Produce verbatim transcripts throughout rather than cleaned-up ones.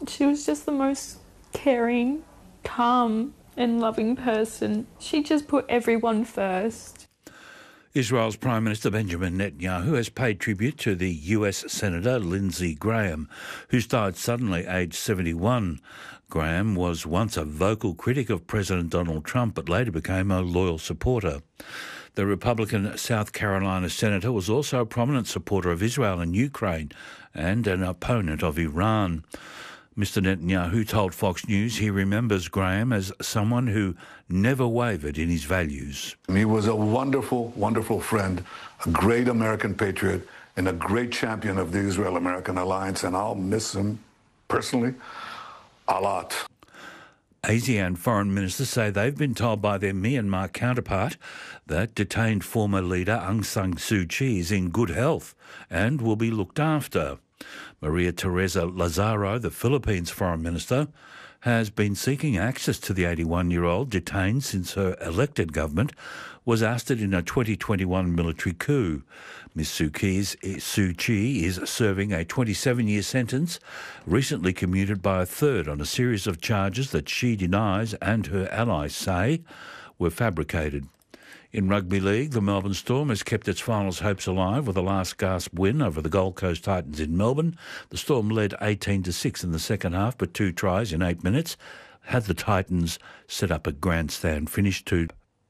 She was just the most caring, calm and loving person. She just put everyone first. Israel's Prime Minister Benjamin Netanyahu has paid tribute to the U S Senator Lindsey Graham, who's died suddenly aged seventy-one. Graham was once a vocal critic of President Donald Trump, but later became a loyal supporter. The Republican South Carolina senator was also a prominent supporter of Israel and Ukraine and an opponent of Iran. Mister Netanyahu told Fox News he remembers Graham as someone who never wavered in his values. He was a wonderful, wonderful friend, a great American patriot, and a great champion of the Israel-American alliance, and I'll miss him personally a lot. ASEAN foreign ministers say they've been told by their Myanmar counterpart that detained former leader Aung San Suu Kyi is in good health and will be looked after. Maria Teresa Lazaro, the Philippines foreign minister, has been seeking access to the eighty-one-year-old detained since her elected government was ousted in a twenty twenty-one military coup. Miz Suu Kyi's, Suu Kyi is serving a twenty-seven-year sentence, recently commuted by a third on a series of charges that she denies and her allies say were fabricated. In rugby league, the Melbourne Storm has kept its finals hopes alive with a last-gasp win over the Gold Coast Titans in Melbourne. The Storm led eighteen to six in the second half, but two tries in eight minutes had the Titans set up a grandstand finish to.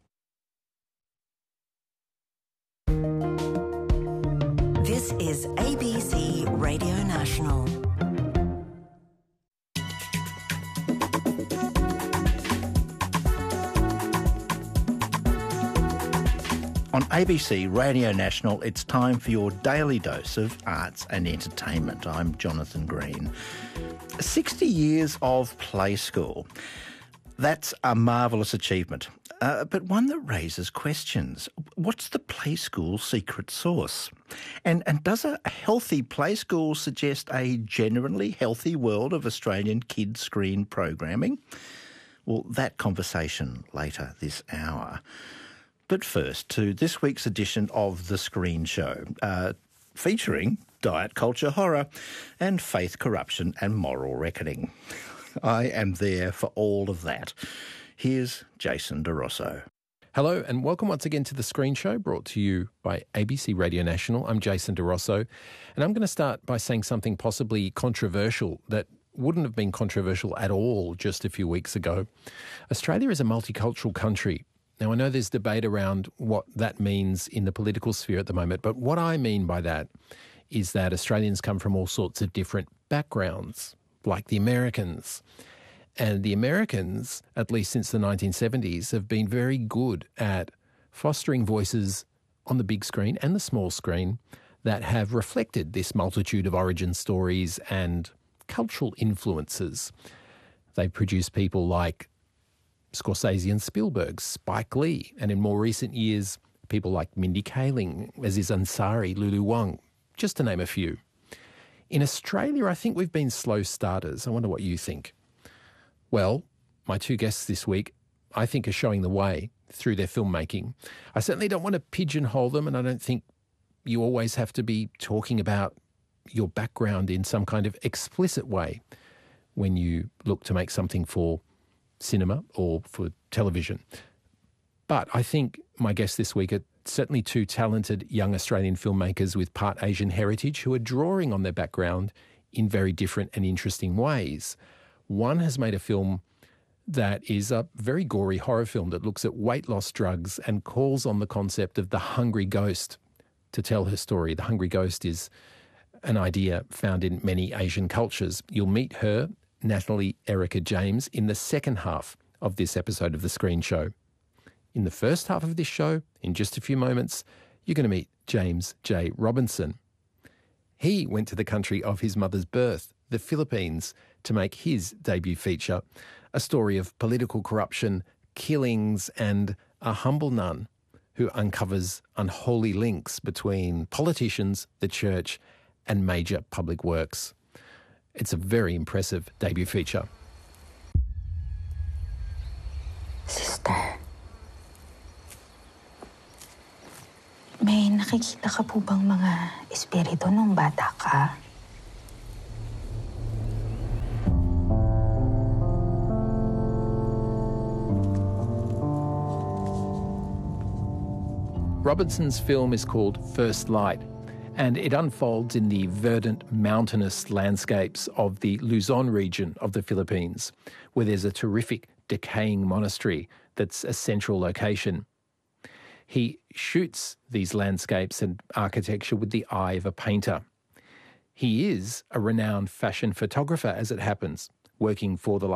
This is A B C Radio National. On A B C Radio National, it's time for your daily dose of arts and entertainment. I'm Jonathan Green. sixty years of play school. That's a marvellous achievement, uh, but one that raises questions. What's the play school secret sauce? And, and does a healthy play school suggest a genuinely healthy world of Australian kids' screen programming? Well, that conversation later this hour. But first, to this week's edition of The Screen Show, uh, featuring diet culture horror and faith corruption and moral reckoning. I am there for all of that. Here's Jason DeRosso. Hello and welcome once again to The Screen Show, brought to you by A B C Radio National. I'm Jason DeRosso, and I'm going to start by saying something possibly controversial that wouldn't have been controversial at all just a few weeks ago. Australia is a multicultural country. Now, I know there's debate around what that means in the political sphere at the moment, but what I mean by that is that Australians come from all sorts of different backgrounds, like the Americans. And the Americans, at least since the nineteen seventies, have been very good at fostering voices on the big screen and the small screen that have reflected this multitude of origin stories and cultural influences. They produce people like Scorsese and Spielberg, Spike Lee, and in more recent years, people like Mindy Kaling, Aziz Ansari, Lulu Wang, just to name a few. In Australia, I think we've been slow starters. I wonder what you think. Well, my two guests this week, I think, are showing the way through their filmmaking. I certainly don't want to pigeonhole them, and I don't think you always have to be talking about your background in some kind of explicit way when you look to make something for cinema or for television. But I think my guests this week are certainly two talented young Australian filmmakers with part Asian heritage who are drawing on their background in very different and interesting ways. One has made a film that is a very gory horror film that looks at weight loss drugs and calls on the concept of the hungry ghost to tell her story. The hungry ghost is an idea found in many Asian cultures. You'll meet her, Natalie Erica James, in the second half of this episode of The Screen Show. In the first half of this show, in just a few moments, you're going to meet James J. Robinson. He went to the country of his mother's birth, the Philippines, to make his debut feature, a story of political corruption, killings, and a humble nun who uncovers unholy links between politicians, the church, and major public works. It's a very impressive debut feature. Sister, may nakikita ka po bang mga espiritu nung bata ka? Robertson's film is called First Light, and it unfolds in the verdant mountainous landscapes of the Luzon region of the Philippines, where there's a terrific decaying monastery that's a central location. He shoots these landscapes and architecture with the eye of a painter. He is a renowned fashion photographer, as it happens, working for the